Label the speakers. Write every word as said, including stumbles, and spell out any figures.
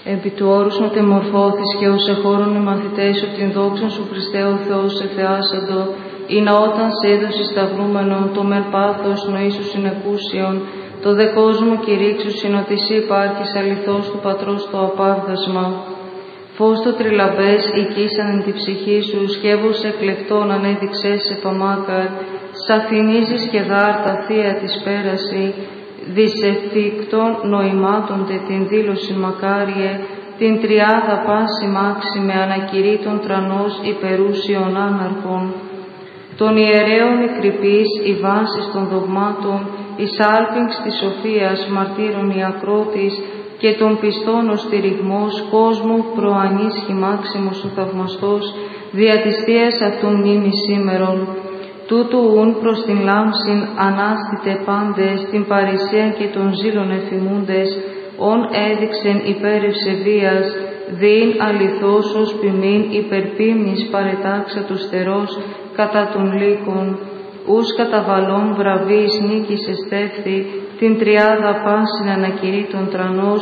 Speaker 1: Επί του όρους μετεμορφώθης και ως εχώρον οι μαθητές ότι την δόξαν σου Χριστέ ο Θεός σε θεάσαντο, ή να όταν σε έδωσι σταυρούμενον το μεν πάθος νοήσου συνεκούσιον, το δε κόσμο κηρύξου ότι εσύ υπάρχεις αληθώς του Πατρός το απάβδασμα. Φως το τριλαμπές οικήσαν εν τη ψυχή σου, σκεύος εκλεκτών ανέδειξες σε φαμάκαρ, σαφηνίζεις και δάρ τα θεία της πέραση, δυσεφίκτων νοημάτων τε την δήλωση μακάριε, την τριάδα πάση μάξι με ανακηρύτων τρανός υπερούσιων άναρχων. Των ιερέων η κρυπής, η βάσης των δογμάτων, η σάλπιγγς της σοφίας, μαρτύρων η ακρότης, και των πιστών ο στηριγμός, κόσμου προανής χυμάξιμος ο θαυμαστός, δια της θείας αυτού μνήμη σήμερον. Τούτου ούν προς την λάμψην ανάστητε πάντες, την παρησία και των ζήλων εφημούντες, ον έδειξεν υπέρ ευσεβίας, δίν αληθώς ως ποιμήν υπερπίμνης παρετάξα του στερός κατά των λύκων, ους καταβαλών βραβείς νίκης εστέφθη, την τριάδα πάσιν ανακηρύτων τρανός,